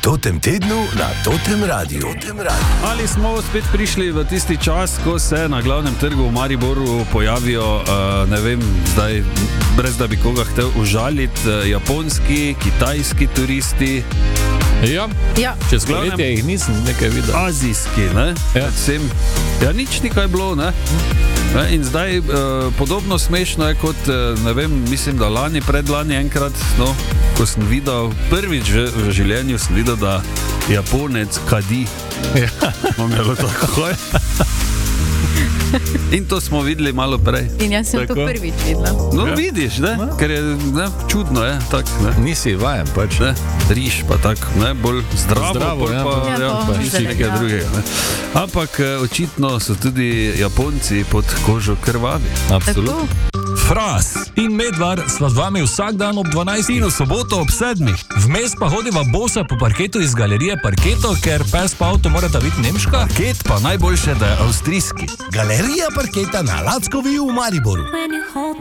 Totem tednu na Totem Radiu. Ali smo spet prišli v tisti čas, ko se na glavnem trgu v Mariboru pojavijo, ne vem, zdaj, brez da bi koga hotel užaliti, japonski, kitajski turisti. Ja. Čez poletje jih nisem nekaj videl. Azijski, ne? Ja, nič ni kaj bilo, ne? In zdaj podobno smešno je kot, ne vem, mislim, da lani, predlani enkrat, no, ko sem videl, prvič v življenju sem videl, da Japonec kadi. Ja. Mam je bilo tako. In to smo videli malo prej. In jaz sem Tako. to prvič videla. No, vidiš, ne? Ker je, ne, čudno, je, tak, ne? Nisi vajen, pač. Ne, riž pa tak, ne, bolj zdravo, ja. pa, Ja, to pa čisto nekaj zelenjava. drugega, ne. Ampak očitno so tudi Japonci pod kožo krvavi. Absolutno. Fras in Medvar sva z vami vsak dan ob 12. in v soboto ob 7. Vmes pa hodiva bosa po parketu iz galerije Parketo, ker pes pa avto morata biti nemška. Parket pa najboljše, da je avstrijski. Galerija Parketa na Lackovi v Mariboru. When you hold